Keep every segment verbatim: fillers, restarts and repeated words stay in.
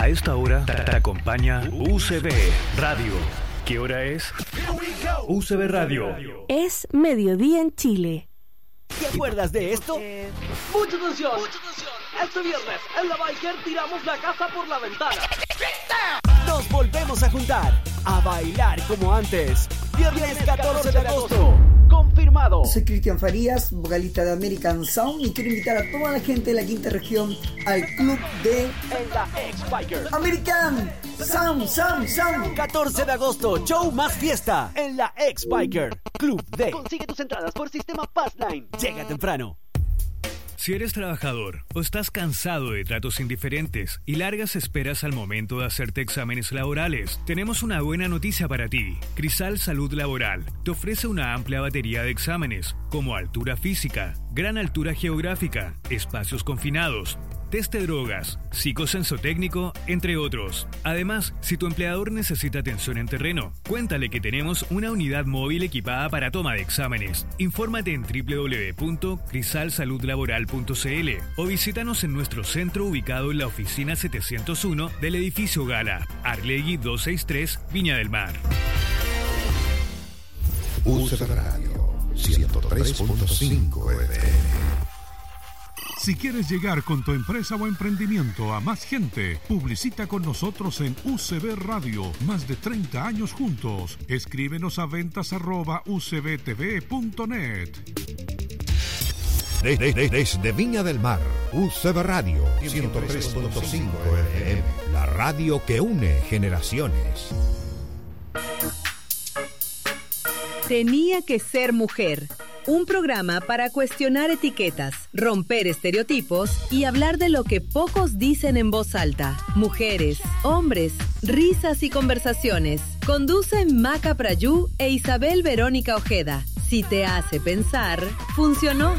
A esta hora te, te acompaña U C B Radio. ¿Qué hora es? U C B Radio. Es mediodía en Chile. ¿Te acuerdas de esto? Eh... ¡Mucha atención! ¡Mucha atención! Este viernes, en la Biker tiramos la casa por la ventana. Nos volvemos a juntar, a bailar como antes. Viernes catorce de agosto. Confirmado. Soy Cristian Farías, vocalista de American Sound, y quiero invitar a toda la gente de la quinta región al club de... En la X-Biker. American Sound, Sound, Sound. catorce de agosto, show más fiesta en la X-Biker. Club D. Consigue tus entradas por sistema Passline. Llega temprano. Si eres trabajador o estás cansado de tratos indiferentes y largas esperas al momento de hacerte exámenes laborales, tenemos una buena noticia para ti. Crisal Salud Laboral te ofrece una amplia batería de exámenes, como altura física, gran altura geográfica, espacios confinados, test de drogas, psicosensotécnico, entre otros. Además, si tu empleador necesita atención en terreno, cuéntale que tenemos una unidad móvil equipada para toma de exámenes. Infórmate en doble u doble u doble u punto crisal salud laboral punto c l o visítanos en nuestro centro ubicado en la oficina setecientos uno del edificio Gala, Arlegui doscientos sesenta y tres, Viña del Mar. U C B Radio ciento tres punto cinco F M. Si quieres llegar con tu empresa o emprendimiento a más gente, publicita con nosotros en U C B Radio. Más de treinta años juntos. Escríbenos a ventas arroba u c b t v punto net. Desde, desde, desde Viña del Mar, U C B Radio ciento tres punto cinco F M. La radio que une generaciones. Tenía que ser mujer. Un programa para cuestionar etiquetas, romper estereotipos y hablar de lo que pocos dicen en voz alta. Mujeres, hombres, risas y conversaciones. Conducen Maca Prayú e Isabel Verónica Ojeda. Si te hace pensar, funcionó.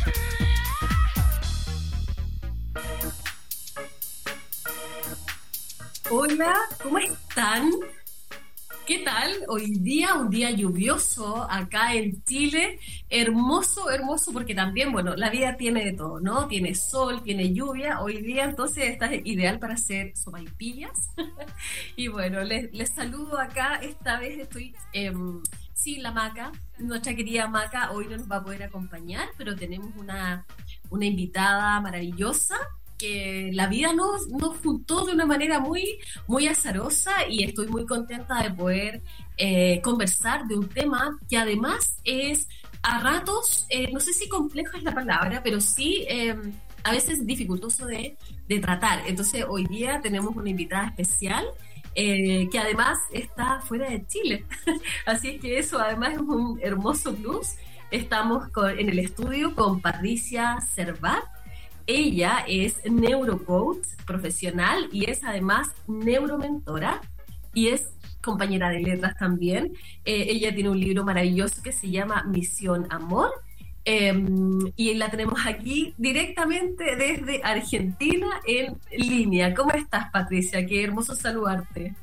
Hola, ¿cómo están? ¿Qué tal? Hoy día, un día lluvioso acá en Chile, hermoso, hermoso, porque también, bueno, la vida tiene de todo, ¿no? Tiene sol, tiene lluvia, hoy día entonces está ideal para hacer sopaipillas. Y bueno, les, les saludo acá, esta vez estoy eh, sin la Maca, nuestra querida Maca hoy no nos va a poder acompañar, pero tenemos una, una invitada maravillosa, que la vida nos, nos juntó de una manera muy, muy azarosa y estoy muy contenta de poder eh, conversar de un tema que además es a ratos, eh, no sé si complejo es la palabra, pero sí eh, a veces dificultoso de, de tratar. Entonces hoy día tenemos una invitada especial eh, que además está fuera de Chile. Así es que eso además es un hermoso plus. Estamos con, en el estudio con Patricia Servat. Ella es neurocoach profesional y es además neuromentora y es compañera de letras también. Eh, ella tiene un libro maravilloso que se llama Misión Amor eh, y la tenemos aquí directamente desde Argentina en línea. ¿Cómo estás, Patricia? Qué hermoso saludarte.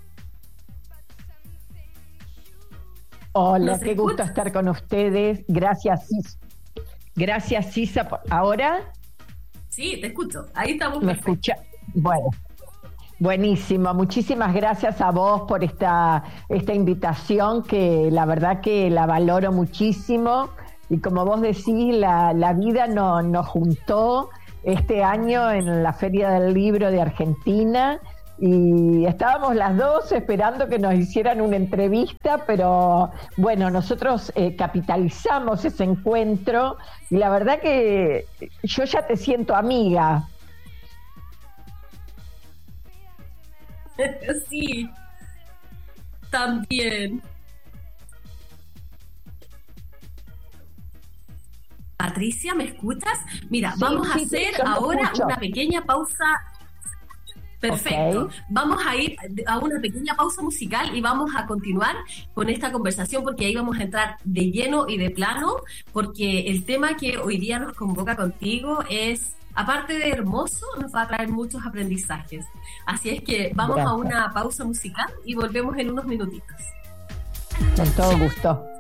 Hola, qué gusto estar con ustedes. Gracias, Cis. Gracias, Cisa. ¿Ahora? Sí, te escucho. Ahí estamos. ¿Me escucha? Bueno, buenísimo. Muchísimas gracias a vos por esta, esta invitación, que la verdad que la valoro muchísimo. Y como vos decís, la, la vida no, nos juntó este año en la Feria del Libro de Argentina. Y estábamos las dos esperando que nos hicieran una entrevista, pero bueno, nosotros eh, capitalizamos ese encuentro y la verdad que yo ya te siento amiga. Sí, también. Patricia, ¿me escuchas? Mira, sí, vamos sí, a hacer sí, ahora escucho. Una pequeña pausa. Perfecto. Okay. Vamos a ir a una pequeña pausa musical y vamos a continuar con esta conversación porque ahí vamos a entrar de lleno y de plano porque el tema que hoy día nos convoca contigo es, aparte de hermoso, nos va a traer muchos aprendizajes. Así es que vamos Gracias. A una pausa musical y volvemos en unos minutitos. Con todo gusto.